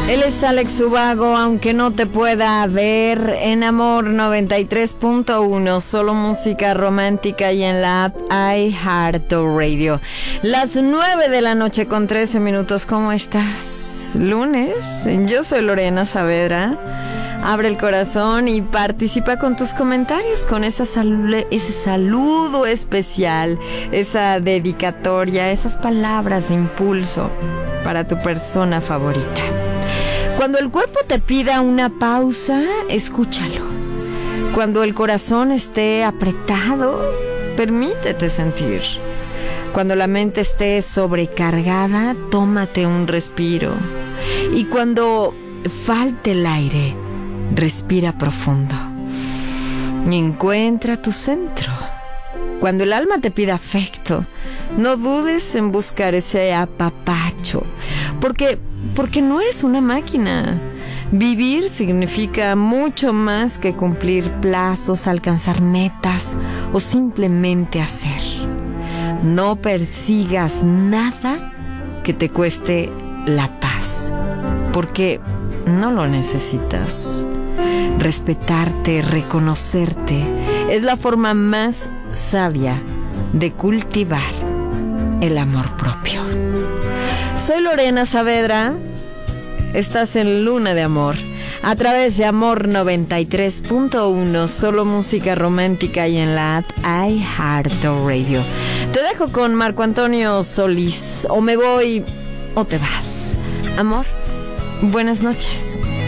Él es Alex Ubago, aunque no te pueda ver, en Amor 93.1, solo música romántica y en la app iHeartRadio. Las 9 de la noche con 13 minutos, ¿cómo estás? Lunes, yo soy Lorena Saavedra. Abre el corazón y participa con tus comentarios, con ese saludo especial, esa dedicatoria, esas palabras de impulso para tu persona favorita. Cuando el cuerpo te pida una pausa, escúchalo. Cuando el corazón esté apretado, permítete sentir. Cuando la mente esté sobrecargada, tómate un respiro. Y cuando falte el aire, respira profundo y encuentra tu centro. Cuando el alma te pida afecto, no dudes en buscar ese apapacho, porque no eres una máquina. Vivir significa mucho más que cumplir plazos, alcanzar metas o simplemente hacer. No persigas nada que te cueste la paz, porque no lo necesitas. Respetarte, reconocerte, es la forma más sabia de cultivar el amor propio. Soy Lorena Saavedra. Estás en Luna de Amor a través de Amor 93.1, solo música romántica y en la app iHeartRadio. Te dejo con Marco Antonio Solís. O me voy o te vas. Amor, buenas noches.